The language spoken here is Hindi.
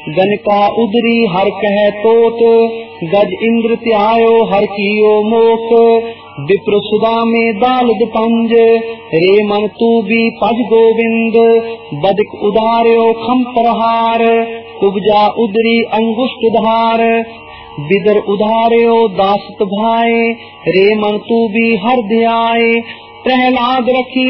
गनका उदरी हर कह तोत, गज इंद्र त्यायो हर कियो मोक। विप्र सुदा में दालद पंज, रे मन तू भी पज गोविंद। बदिक उदार्यो खम प्रहार, कुब्जा उदरी अंगुष्ट धार। बिदर उदार्यो दासत भाए, रे मन तू भी हर ध्याए। प्रहलाद रखी